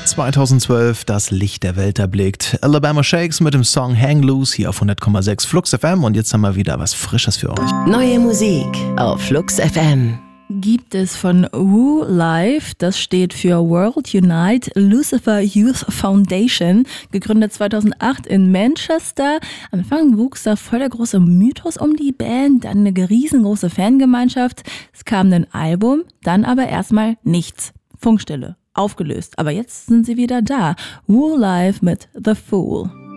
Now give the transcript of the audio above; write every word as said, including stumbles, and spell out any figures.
zweitausendzwölf das Licht der Welt erblickt. Alabama Shakes mit dem Song Hang Loose hier auf hundert Komma sechs Flux F M und jetzt haben wir wieder was Frisches für euch. Neue Musik auf Flux F M. Gibt es von Woo Life, das steht für World Unite Lucifer Youth Foundation, gegründet zweitausendacht in Manchester. Am Anfang wuchs da voll der große Mythos um die Band, dann eine riesengroße Fangemeinschaft. Es kam ein Album, dann aber erstmal nichts. Funkstille, aufgelöst. Aber jetzt sind sie wieder da. Woo Life mit The Fool.